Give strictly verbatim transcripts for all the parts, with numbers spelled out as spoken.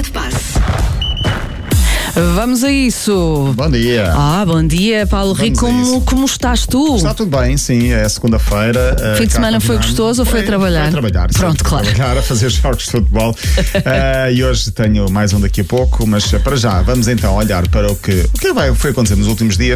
linha de passe. Vamos a isso. Bom dia. Ah, bom dia, Paulo Rico. Como, como estás tu? Está tudo bem, sim. É segunda-feira. O fim de semana foi gostoso ou foi a trabalhar? Foi a trabalhar. Pronto, sim, claro. A trabalhar, a fazer jogos de futebol. uh, e hoje tenho mais um daqui a pouco, mas para já, vamos então olhar para o que, o que vai, foi acontecer nos últimos dias.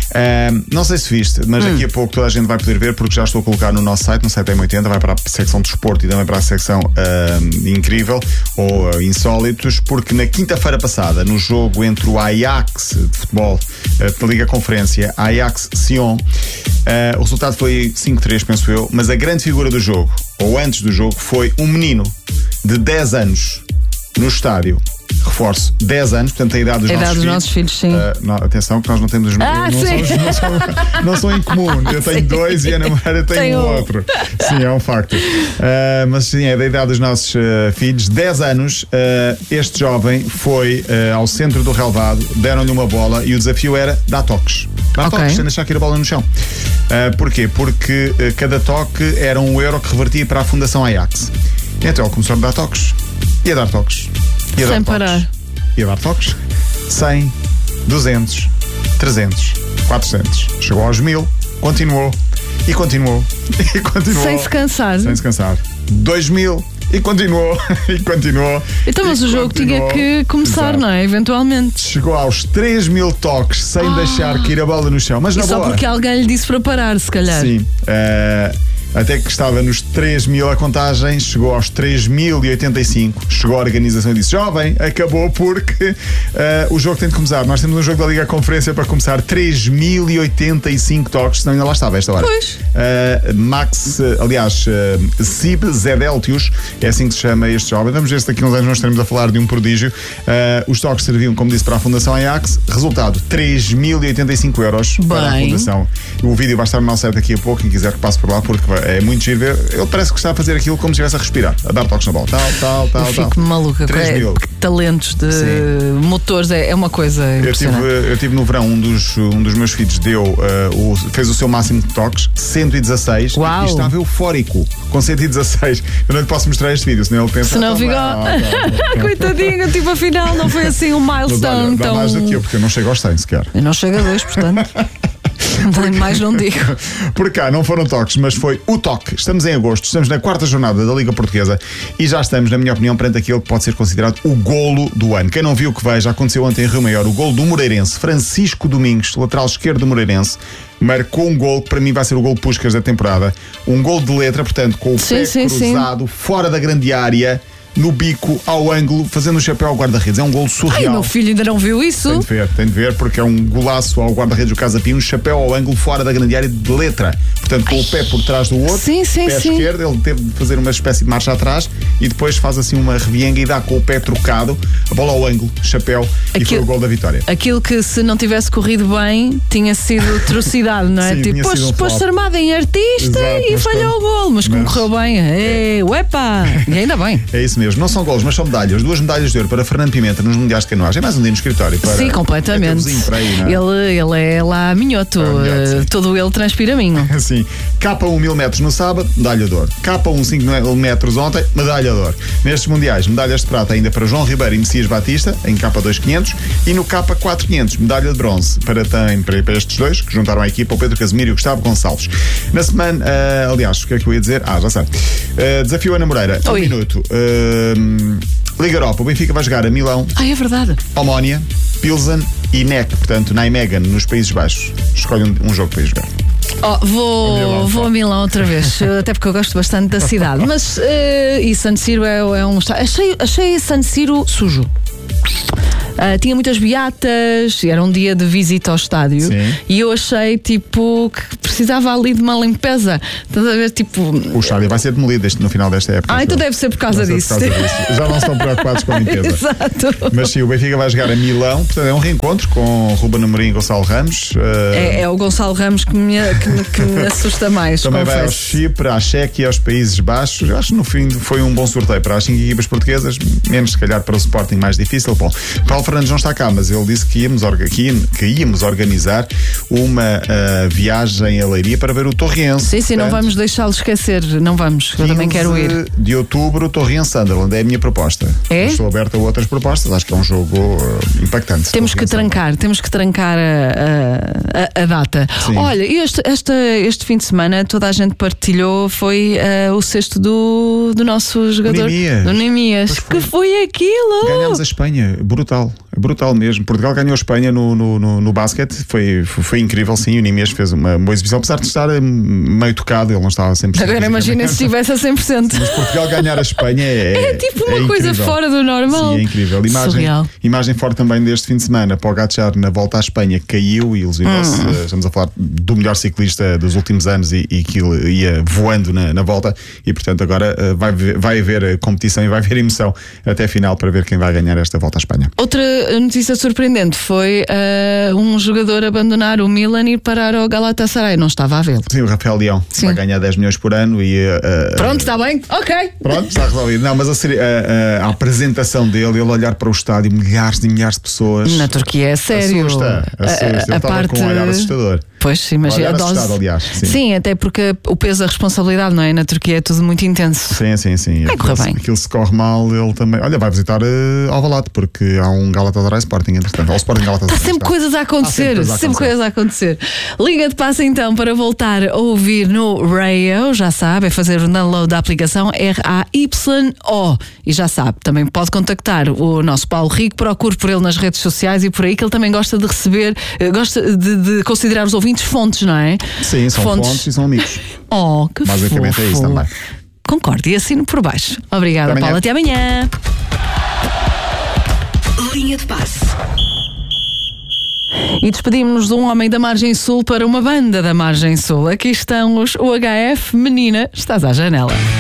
Uh, não sei se viste, mas hum. daqui a pouco toda a gente vai poder ver, porque já estou a colocar no nosso site, no site M oitenta, vai para a secção de desporto e também para a secção uh, incrível ou uh, insólitos, porque na quinta-feira passada, no jogo entre o Ajax de futebol da Liga Conferência, Ajax-Sion, uh, o resultado foi cinco três, penso eu, mas a grande figura do jogo, ou antes do jogo, foi um menino de dez anos no estádio. Reforço, dez anos, portanto a idade dos, a nossos, idade dos filhos. nossos filhos, sim. Uh, não, atenção que nós não temos os ah, não, sim. Somos, não, são, não são em comum. Eu tenho sim. dois e a namorada tem, tem um outro. Sim, é um facto. Uh, mas sim, é da idade dos nossos uh, filhos. dez anos, uh, este jovem foi uh, ao centro do relvado, deram-lhe uma bola e o desafio era dar toques. Dar okay. toques, sem deixar cair a bola no chão. Uh, porquê? Porque uh, cada toque era um euro que revertia para a Fundação Ajax. Então ele começou a dar toques. E a dar toques. E a sem dar parar. Toques. E a dar toques. cem, duzentos, trezentos, quatrocentos. Chegou aos mil, continuou. E continuou. E continuou. Sem se cansar. Sem se cansar. dois mil. E continuou, e continuou. Então, mas e o jogo continuou. tinha que começar, exato, não é? Eventualmente. Chegou aos três mil toques sem ah. deixar cair a bola no chão. Mas e na só boa. Porque alguém lhe disse para parar, se calhar. Sim. Uh, até que estava nos três mil a contagem, chegou aos três mil e oitenta e cinco. Chegou a organização e disse: jovem, acabou porque uh, o jogo tem de começar. Nós temos um jogo da Liga Conferência para começar. Três mil e oitenta e cinco toques, senão ainda lá estava esta hora. Pois. Uh, Max, uh, aliás, uh, Sib Zedeltius, é assim que se chama este jovem. Vamos ver se daqui a uns anos nós estaremos a falar de um prodígio. Uh, os toques serviam, como disse, para a Fundação Ajax. Resultado: três mil e oitenta e cinco euros Bem. para a Fundação. O vídeo vai estar no nosso site daqui a pouco. Quem quiser que passe por lá, porque é muito giro ver. Ele parece que está a fazer aquilo como se estivesse a respirar, a dar toques na bola. Tal, tal, tal, eu tal. Fico maluca. três mil. Talentos de Sim. motores é, é uma coisa eu tive, eu tive no verão, um dos, um dos meus filhos deu, uh, o, fez o seu máximo de toques, cento e dezasseis. Uau. E estava eufórico com cento e dezasseis. Eu não lhe posso mostrar este vídeo, senão ele pensa. Senão fica. Oh, coitadinho, tipo, afinal não foi assim um milestone. Mas, olha, dá tão... mais do que eu, porque eu não chego aos cem sequer. Eu não chego a dois, portanto. Porque, mais não digo. Por cá não foram toques, mas foi o toque. Estamos em agosto, estamos na quarta jornada da Liga Portuguesa e já estamos, na minha opinião, perante aquele que pode ser considerado o golo do ano. Quem não viu o que veja, aconteceu ontem em Rio Maior, o golo do Moreirense. Francisco Domingos, lateral esquerdo do Moreirense, marcou um golo que para mim vai ser o golo Puskas da temporada. Um golo de letra, portanto, com o sim, pé sim, cruzado, sim. fora da grande área, no bico, ao ângulo, fazendo o chapéu ao guarda-redes. É um golo surreal. Ai, meu filho ainda não viu isso? Tem de ver, tem de ver, porque é um golaço ao guarda-redes do Casa Pia, um chapéu ao ângulo fora da grande área de letra. Portanto, com Ai. o pé por trás do outro, sim, sim, pé sim. esquerdo, ele teve de fazer uma espécie de marcha atrás e depois faz assim uma revienga e dá com o pé trocado, a bola ao ângulo, chapéu, aquilo, e foi o gol da vitória. Aquilo que, se não tivesse corrido bem, tinha sido atrocidade, não é? Sim, tipo, pôs-se um pôs armado em artista. Exato, e falhou o gol, mas como correu bem, é, uepa! E ainda bem. É isso mesmo, não são golos, mas são medalhas. Duas medalhas de ouro para Fernando Pimenta nos Mundiais de Canoagem. É mais um dia no escritório. Para, sim, completamente. Para aí, não é? ele, ele é lá minhoto, é, todo ele transpira minho. Sim. K um mil metros no sábado, medalha de ouro. K um cinco metros ontem, medalha de ouro. Nestes Mundiais, medalhas de prata ainda para João Ribeiro e Messias Batista, em K dois quinhentos, e no K quatro quinhentos, medalha de bronze para, tem, para, para estes dois, que juntaram a equipa, o Pedro Casemiro e o Gustavo Gonçalves. Na semana, uh, aliás, o que é que eu ia dizer? Ah, já sei. Uh, desafio Ana Moreira, um minuto. Uh, Liga Europa, o Benfica vai jogar a Milão. Ah, é verdade. Omónia, Pilsen e N E C, portanto, Nijmegen, nos Países Baixos. Escolhe um, um jogo para ir jogar. Oh, vou, Milão, vou a Milão outra vez, até porque eu gosto bastante da cidade. Mas, uh, e San Siro é, é um estádio. Achei, achei San Siro sujo. Uh, tinha muitas beatas, era um dia de visita ao estádio. Sim. E eu achei tipo que precisava ali de uma limpeza. Estás a ver? Tipo, o estádio vai ser demolido este, no final desta época. Ah, então deve ser por causa disso. Por causa disso. Já não estão preocupados com a limpeza. Exato. Mas sim, o Benfica vai jogar a Milão, portanto é um reencontro com Ruben Amorim e Gonçalo Ramos. Uh... É, é o Gonçalo Ramos que me, que me, que me assusta mais. Também confesso. Vai ao Chipre, à Chequia e aos Países Baixos. Eu acho que no fim foi um bom sorteio para as cinco equipas portuguesas, menos se calhar para o Sporting mais difícil. Bom, Paulo Fernandes não está cá, mas ele disse que íamos, que íamos organizar uma uh, viagem a Leiria para ver o Torriense. Sim, sim, não vamos deixá-lo esquecer. Não vamos, eu também quero ir. de outubro, Torriense Sunderland. É a minha proposta. É? Estou aberto a outras propostas. Acho que é um jogo uh, impactante. Temos que trancar, temos que trancar a, a, a data. Sim. Olha, este, este, este fim de semana toda a gente partilhou, foi uh, o sexto do, do nosso jogador. Nemias. Do Nemias. Que foi aquilo? Ganhámos a Espanha. Brutal. Brutal mesmo. Portugal ganhou a Espanha no, no, no, no basquete. Foi, foi, foi incrível, sim. O Nemias fez uma boa exibição, apesar de estar meio tocado, ele não estava a cem por cento. Agora imagina se estivesse a cem por cento. Mas Portugal ganhar a Espanha é. É tipo uma é coisa incrível. fora do normal. Sim, é incrível. Imagem, Surreal. imagem forte também deste fim de semana. Pogacar na volta à Espanha caiu e lesionou-se. Hum. Estamos a falar do melhor ciclista dos últimos anos e, e que ele ia voando na, na volta. E portanto agora uh, vai, vai haver competição e vai haver emoção até a final para ver quem vai ganhar esta volta à Espanha. Outra notícia surpreendente foi uh, um jogador abandonar o Milan e ir parar ao Galatasaray. Não estava a vê-lo. Sim, o Rafael Leão Sim. vai ganhar dez milhões por ano e. Uh, Pronto, está bem? Ok. Pronto, está resolvido. Não, mas a, a, a, a apresentação dele, ele olhar para o estádio, milhares e milhares de pessoas. Na Turquia é sério. Assusta, assusta. Ele A, a, a estava parte... com um olhar assustador. Pois, imagina Olhar a dose. assustado, aliás. Sim. Sim, até porque o peso da responsabilidade, não é? Na Turquia é tudo muito intenso. Sim, sim, sim. Vai correr bem. Aquilo se corre mal, ele também. Olha, vai visitar uh, Alvalade, porque há um Galatasaray Sporting, entretanto. Ou Sporting Galatasaray. Há sempre coisas a acontecer, Há sempre, sempre coisas a acontecer. Liga de passo então para voltar a ouvir no Radio, já sabe, é fazer o download da aplicação R A Y O. E já sabe, também pode contactar o nosso Paulo Rico, procure por ele nas redes sociais e por aí, que ele também gosta de receber, gosta de, de considerar os ouvintes fontes, não é? Sim, são fontes, fontes e são amigos. Oh, que basicamente fofo. É isso também. Concordo, e assino por baixo. Obrigada, até Paulo. Até amanhã. Linha de passe. E despedimos-nos de um homem da Margem Sul para uma banda da Margem Sul. Aqui estão os U H F. Menina, estás à janela.